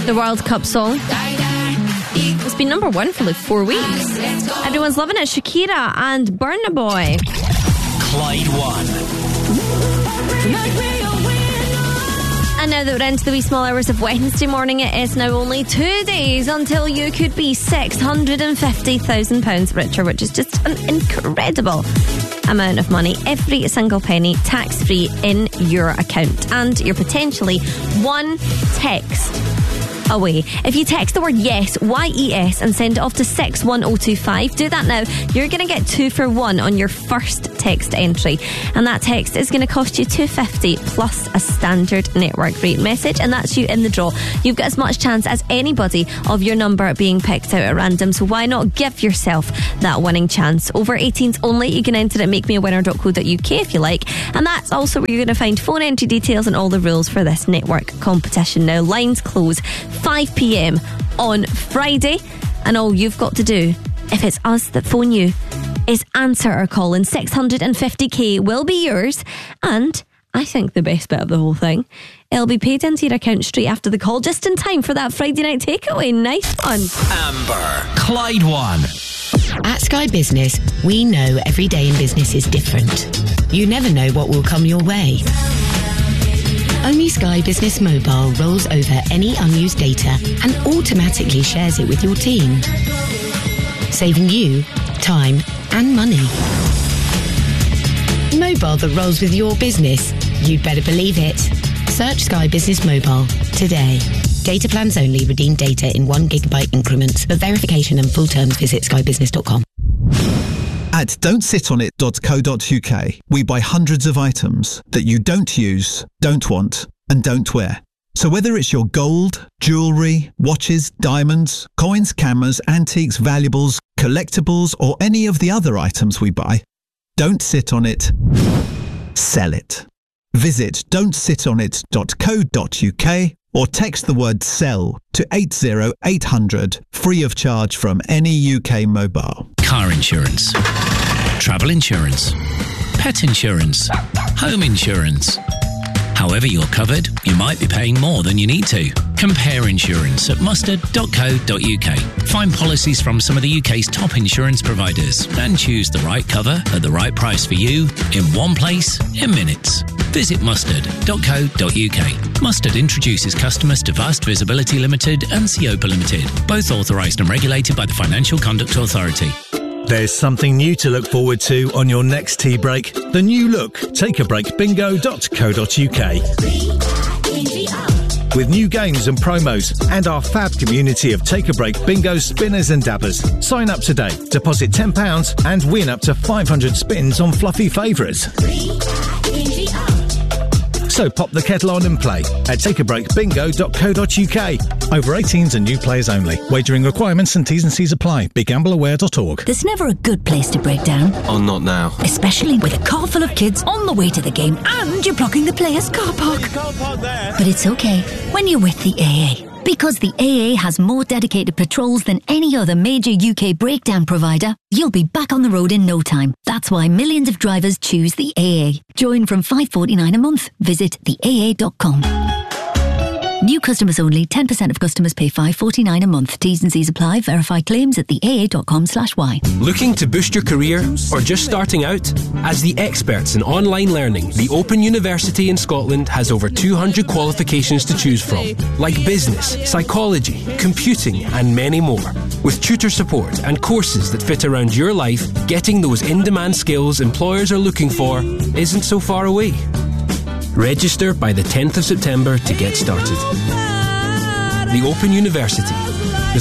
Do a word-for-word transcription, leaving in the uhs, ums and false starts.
the World Cup song. It's been number one for like four weeks. Everyone's loving it. Shakira and Burna Boy. Clyde One. And now that we're into the wee small hours of Wednesday morning, it is now only two days until you could be six hundred fifty thousand pounds richer, which is just an incredible amount of money. Every single penny tax-free in your account. And you're potentially one text away. If you text the word yes, Y E S, and send it off to six one oh two five, do that now, you're going to get two for one on your first text entry. And that text is going to cost you two dollars fifty plus a standard network rate message, and that's you in the draw. You've got as much chance as anybody of your number being picked out at random, so why not give yourself that winning chance? Over eighteens only. You can enter at make me a winner dot co dot U K if you like, and that's also where you're going to find phone entry details and all the rules for this network competition. Now, lines close five p.m. on Friday, and all you've got to do, if it's us that phone you, is answer our call, and six hundred fifty k will be yours. And I think the best bit of the whole thing, it'll be paid into your account straight after the call, just in time for that Friday night takeaway. Nice one. Amber, Clyde One. At Sky Business, we know every day in business is different. You never know what will come your way. Only Sky Business Mobile rolls over any unused data and automatically shares it with your team, saving you time and money. Mobile that rolls with your business. You'd better believe it. Search Sky Business Mobile today. Data plans only. Redeem data in one gigabyte increments. For verification and full terms, visit sky business dot com. At don't sit on it dot co dot U K, we buy hundreds of items that you don't use, don't want, and don't wear. So whether it's your gold, jewellery, watches, diamonds, coins, cameras, antiques, valuables, collectibles, or any of the other items we buy, don't sit on it, sell it. Visit don't sit on it dot co dot U K or text the word SELL to eight zero eight hundred, free of charge from any U K mobile. Car insurance, travel insurance, pet insurance, home insurance. However you're covered, you might be paying more than you need to. Compare insurance at mustard dot co dot U K. Find policies from some of the U K's top insurance providers and choose the right cover at the right price for you in one place in minutes. Visit mustard dot co dot U K. Mustard introduces customers to Vast Visibility Limited and Seopa Limited, both authorised and regulated by the Financial Conduct Authority. There's something new to look forward to on your next tea break. The new look Take a Break Bingo dot co dot U K. With new games and promos and our fab community of Take a Break Bingo spinners and dabbers. Sign up today, deposit ten pounds and win up to five hundred spins on fluffy favourites. So pop the kettle on and play at Take a Break Bingo dot co dot U K. Over eighteens and new players only. Wagering requirements and T's and C's apply. Be gamble aware dot org. There's never a good place to break down. Oh, not now. Especially with a car full of kids on the way to the game and you're blocking the player's car park. But it's okay when you're with the A A. Because the A A has more dedicated patrols than any other major U K breakdown provider, you'll be back on the road in no time. That's why millions of drivers choose the A A. Join from five pounds forty-nine a month. Visit the A A dot com. New customers only. ten percent of customers pay five pounds forty-nine a month. T's and C's apply. Verify claims at the A A dot com slash Y. Looking to boost your career or just starting out? As the experts in online learning, the Open University in Scotland has over two hundred qualifications to choose from, like business, psychology, computing and many more. With tutor support and courses that fit around your life, getting those in-demand skills employers are looking for isn't so far away. Register by the tenth of September to get started. The Open University.